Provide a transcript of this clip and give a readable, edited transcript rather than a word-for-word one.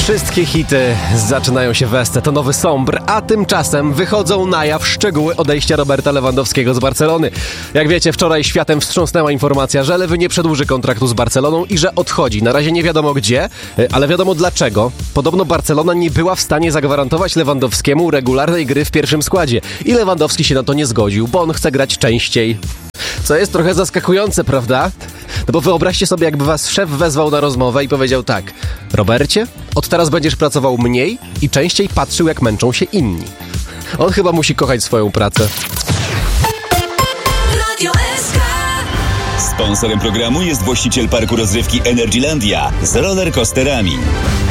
Wszystkie hity zaczynają się w Este, to nowy Sombr, a tymczasem wychodzą na jaw szczegóły odejścia Roberta Lewandowskiego z Barcelony. Jak wiecie, wczoraj światem wstrząsnęła informacja, że Lewy nie przedłuży kontraktu z Barceloną i że odchodzi. Na razie nie wiadomo gdzie, ale wiadomo dlaczego. Podobno Barcelona nie była w stanie zagwarantować Lewandowskiemu regularnej gry w pierwszym składzie i Lewandowski się na to nie zgodził, bo on chce grać częściej. Co jest trochę zaskakujące, prawda? No bo wyobraźcie sobie, jakby was szef wezwał na rozmowę i powiedział tak: Robercie, od teraz będziesz pracował mniej i częściej patrzył, jak męczą się inni. On chyba musi kochać swoją pracę. Sponsorem programu jest właściciel parku rozrywki Energylandia z rollercoasterami.